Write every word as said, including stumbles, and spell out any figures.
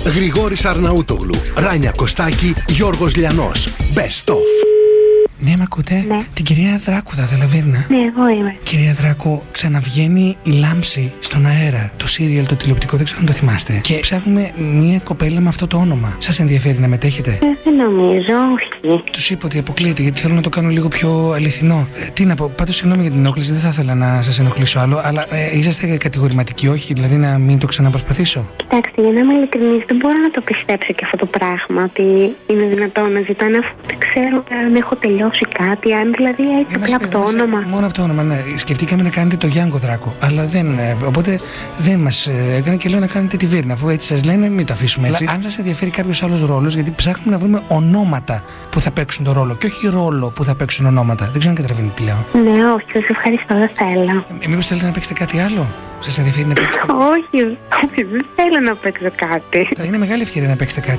Γρηγόρης Αρναούτογλου, Ράνια Κωστάκη, Γιώργος Λιανός. Best of. Ναι, μ' ακούτε? Ναι. Την κυρία Δράκου θα ήθελα, Βίρνα. Ναι, εγώ είμαι. Κυρία Δράκου, ξαναβγαίνει η Λάμψη στον αέρα. Το σύριαλ, το τηλεοπτικό, δεν ξέρω αν το θυμάστε. Και ψάχνουμε μια κοπέλα με αυτό το όνομα. Σας ενδιαφέρει να μετέχετε? Ε, δεν νομίζω, όχι. Τους είπα ότι αποκλείεται, γιατί θέλω να το κάνω λίγο πιο αληθινό. Ε, τι να πω, πάντως συγγνώμη για την ενόχληση, δεν θα ήθελα να σας ενοχλήσω άλλο, αλλά ε, είσαστε κατηγορηματικοί, όχι, δηλαδή να μην το ξαναπροσπαθήσω? Κοιτάξτε, για να είμαι ειλικρινής, δεν μπορώ να το πιστέψω και αυτό το πράγμα, ότι είναι δυνατόν να ζητάνε, αφού δεν ξέρω αν έχω τελειώσει κάτι, αν δηλαδή έτσι απλά από το όνομα. Μόνο από το όνομα, ναι. Σκεφτήκαμε να κάνετε το Γιάνγκο Δράκο, αλλά δεν. Ε, οπότε δεν μας ε, έκανε και λέω να κάνετε τη Βίρνα, αφού έτσι σας λένε, μην το αφήσουμε έτσι. Αλλά αν σας ενδιαφέρει κάποιος άλλος ρόλος, γιατί ψάχνουμε να βρούμε ονόματα που θα παίξουν το ρόλο και όχι ρόλο που θα παίξουν ονόματα. Δεν ξέρω αν καταλαβαίνετε τι λέω. Ναι, όχι, σας ευχαριστώ, δεν θέλω. Ε, μήπως θέλετε να παίξετε κάτι άλλο? Σας ενδιαφέρει να παίξετε? Όχι, όχι, δεν θέλω να παίξω κάτι. Είναι μεγάλη ευκαιρία να παίξετε κάτι.